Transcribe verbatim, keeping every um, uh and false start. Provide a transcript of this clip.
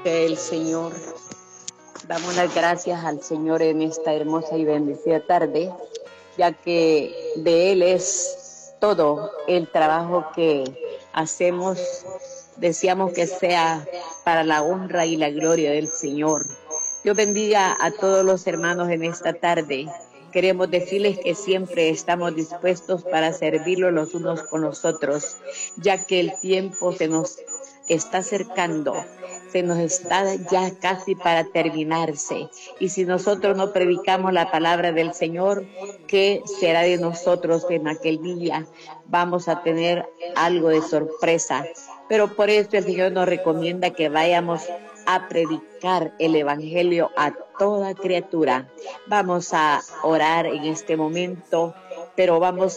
del Señor. Damos las gracias al Señor en esta hermosa y bendecida tarde, ya que de Él es todo el trabajo que hacemos. Deseamos que sea para la honra y la gloria del Señor. Dios bendiga a todos los hermanos en esta tarde. Queremos decirles que siempre estamos dispuestos para servirlos los unos con los otros, ya que el tiempo se nos está acercando, se nos está ya casi para terminarse. Y si nosotros no predicamos la palabra del Señor, ¿qué será de nosotros en aquel día? Vamos a tener algo de sorpresa. Pero por eso el Señor nos recomienda que vayamos a predicar el Evangelio a toda criatura. Vamos a orar en este momento, pero vamos